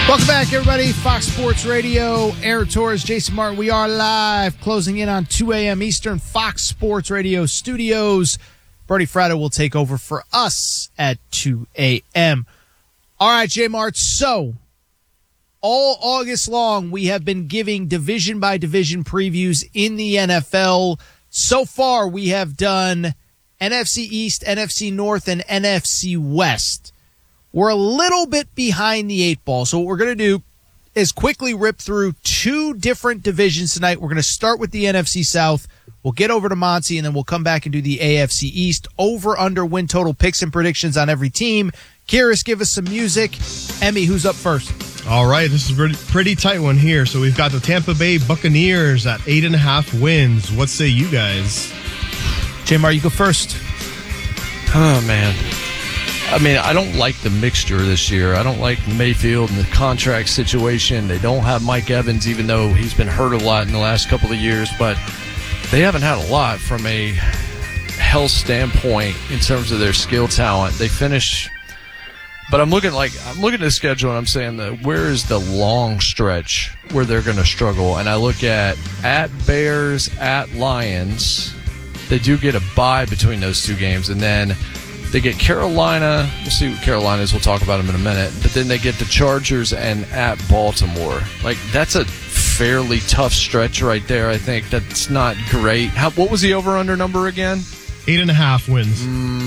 Welcome back, everybody. Fox Sports Radio, Aaron Torres, Jason Martin. We are live, closing in on 2 a.m. Eastern, Fox Sports Radio studios. Bernie Fratto will take over for us at 2 a.m. All right, J Mart. So, all August long, we have been giving division-by-division previews in the NFL. So far, we have done NFC East, NFC North, and NFC West. We're a little bit behind the eight ball. So what we're going to do is quickly rip through two different divisions tonight. We're going to start with the NFC South. We'll get over to Monty, and then we'll come back and do the AFC East. Over, under, win total picks and predictions on every team. Kyrus, give us some music. Emmy, who's up first? All right, this is a pretty tight one here. So we've got the Tampa Bay Buccaneers at 8.5 wins. What say you guys? J-Mar, you go first. Oh, man. I mean, I don't like the mixture this year. I don't like Mayfield and the contract situation. They don't have Mike Evans, even though he's been hurt a lot in the last couple of years. But they haven't had a lot from a health standpoint in terms of their skill talent. They finish, but I'm looking at the schedule and I'm saying that where is the long stretch where they're going to struggle? And I look at Bears, at Lions. They do get a bye between those two games, and then they get Carolina. We'll see what Carolina is. We'll talk about them in a minute. But then they get the Chargers and at Baltimore. Like, that's a fairly tough stretch right there. I think that's not great. What was the over-under number again? 8.5 wins.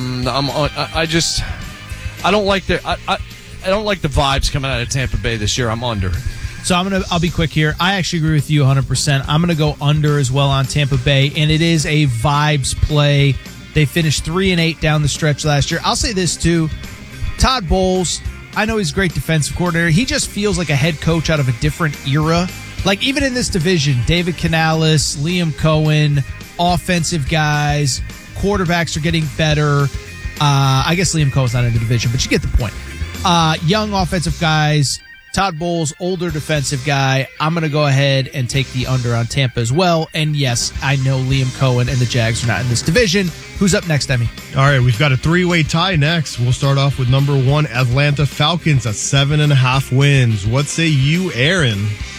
I don't like the vibes coming out of Tampa Bay this year. I'm under. So I'll be quick here. I actually agree with you 100%. I'm going to go under as well on Tampa Bay, and it is a vibes play. They finished 3-8 down the stretch last year. I'll say this, too. Todd Bowles, I know he's a great defensive coordinator. He just feels like a head coach out of a different era. Like, even in this division, David Canales, Liam Cohen, offensive guys, quarterbacks are getting better. I guess Liam Cohen's not in the division, but you get the point. Young offensive guys. Todd Bowles, older defensive guy. I'm going to go ahead and take the under on Tampa as well. And yes, I know Liam Cohen and the Jags are not in this division. Who's up next, Emmy? All right, we've got a three-way tie next. We'll start off with number one, Atlanta Falcons at 7.5 wins. What say you, Aaron?